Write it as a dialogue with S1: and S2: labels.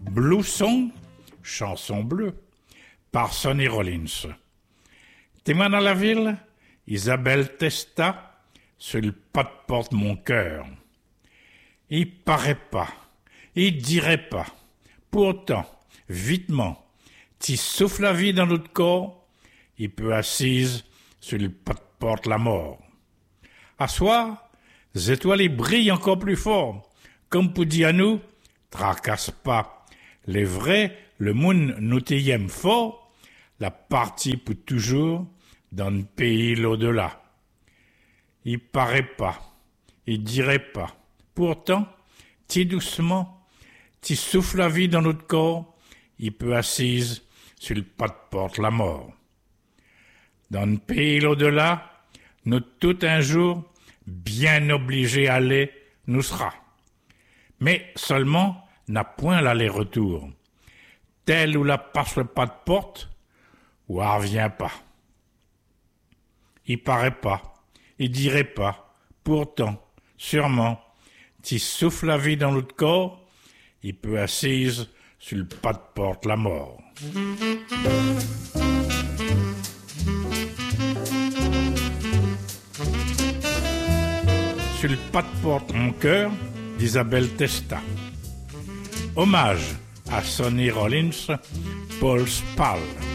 S1: Blue Song, chanson bleue, par Sonny Rollins. Témoin dans la ville, Isabelle Testa, sur le pas de porte mon cœur. Il paraît pas, il dirait pas, pourtant, vitement, t'y souffle la vie dans notre corps, il peut assise sur le pas de porte la mort. À soir, les étoiles brillent encore plus fort, comme pour dire à nous, tracasse pas, les vrais, le monde nous t'aime fort, la partie pour toujours, dans le pays l'au-delà. Il paraît pas, il dirait pas, pourtant, t'y doucement, t'y souffle la vie dans notre corps, il peut assise sur le pas de porte la mort. Dans le pays l'au-delà, nous tout un jour, bien obligés à aller, nous sera. Mais seulement, n'a point l'aller-retour. Tel où la passe le pas de porte, ou elle revient pas. Il paraît pas, il dirait pas, pourtant, sûrement, t'y souffle la vie dans notre corps, il peut assise sur le pas de porte la mort. Sur le pas de porte mon cœur, d'Isabelle Testa. Hommage à Sonny Rollins, Paul Spall.